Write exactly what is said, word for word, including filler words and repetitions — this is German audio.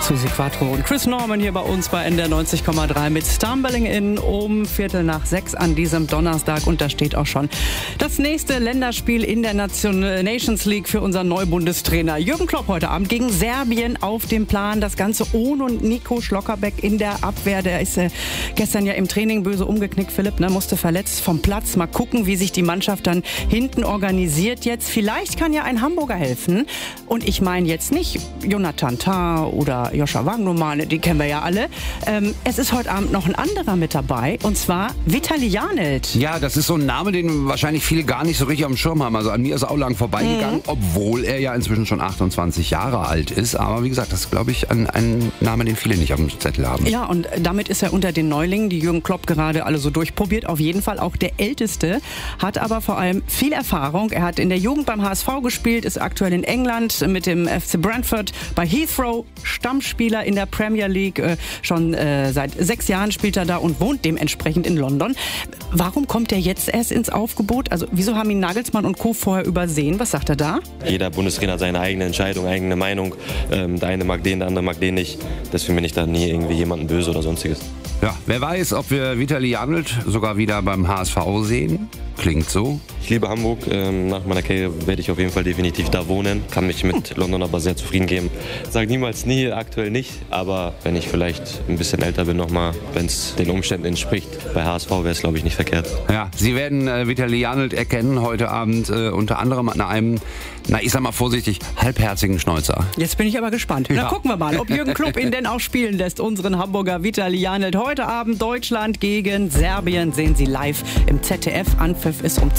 Susi Quattro und Chris Norman hier bei uns bei N D R neunzig Komma drei mit Stumbling In um Viertel nach sechs an diesem Donnerstag. Und da steht auch schon das nächste Länderspiel in der Nation Nations League für unseren Neubundestrainer Jürgen Klopp heute Abend gegen Serbien auf dem Plan. Das Ganze ohne Nico Schlotterbeck in der Abwehr. Der ist äh, gestern ja im Training böse umgeknickt, Philipp, ne? Musste verletzt vom Platz. Mal gucken, wie sich die Mannschaft dann hinten organisiert jetzt. Vielleicht kann ja ein Hamburger helfen. Und ich meine jetzt nicht Jonathan Tah oder Joscha Wagnumann, die kennen wir ja alle. Ähm, es ist heute Abend noch ein anderer mit dabei, und zwar Vitali Janelt. Ja, das ist so ein Name, den wahrscheinlich viele gar nicht so richtig auf dem Schirm haben. Also an mir ist auch lang vorbeigegangen, mhm. obwohl er ja inzwischen schon achtundzwanzig Jahre alt ist. Aber wie gesagt, das ist, glaube ich, ein, ein Name, den viele nicht auf dem Zettel haben. Ja, und damit ist er unter den Neulingen, die Jürgen Klopp gerade alle so durchprobiert, auf jeden Fall auch der Älteste, hat aber vor allem viel Erfahrung. Er hat in der Jugend beim H S V gespielt, ist aktuell in England mit dem F C Brentford bei Heathrow, Stammspieler in der Premier League. Äh, schon äh, seit sechs Jahren spielt er da und wohnt dementsprechend in London. Warum kommt er jetzt erst ins Aufgebot? Also wieso haben ihn Nagelsmann und Co. vorher übersehen? Was sagt er da? Jeder Bundestrainer hat seine eigene Entscheidung, eigene Meinung. Ähm, der eine mag den, der andere mag den nicht. Deswegen bin ich da nie irgendwie jemanden böse oder sonstiges. Ja, wer weiß, ob wir Vitali Janelt sogar wieder beim H S V sehen. Klingt so. Ich liebe Hamburg. Ähm, nach meiner Karriere werde ich auf jeden Fall definitiv da wohnen. Kann mich mit London aber sehr zufrieden geben. Sag niemals nie, aktuell nicht. Aber wenn ich vielleicht ein bisschen älter bin nochmal, wenn es den Umständen entspricht, bei H S V wäre es, glaube ich, nicht verkehrt. Ja, Sie werden äh, Vitali Janelt erkennen heute Abend äh, unter anderem an einem, na ich sag mal vorsichtig, halbherzigen Schnäuzer. Jetzt bin ich aber gespannt. Ja. Na gucken wir mal, ob Jürgen Klopp ihn denn auch spielen lässt. Unseren Hamburger Vitali Janelt. Heute Abend Deutschland gegen Serbien sehen Sie live im Z D F. Anpfiff ist um